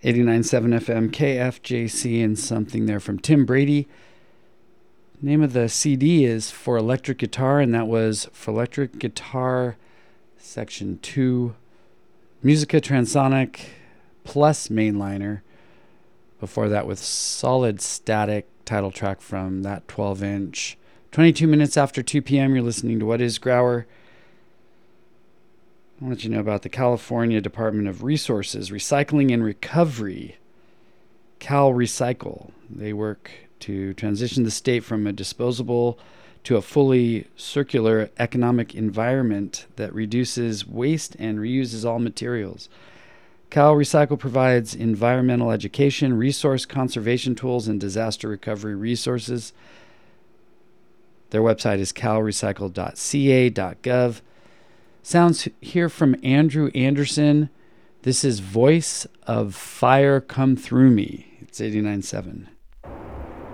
89.7 FM KFJC, and something there from Tim Brady. Name of the CD is For Electric Guitar, and that was For Electric Guitar Section 2, Musica Transonic plus Mainliner. Before that with Solid Static, title track from that 12-inch. 22 minutes after 2 p.m., you're listening to What is Grauer? I'll let you know about the California Department of Resources, Recycling and Recovery, Cal Recycle. They work to transition the state from a disposable to a fully circular economic environment that reduces waste and reuses all materials. Cal Recycle provides environmental education, resource conservation tools, and disaster recovery resources. Their website is calrecycle.ca.gov. Sounds here from Andrew Anderson. This is Voice of Fire Come Through Me. It's 89.7.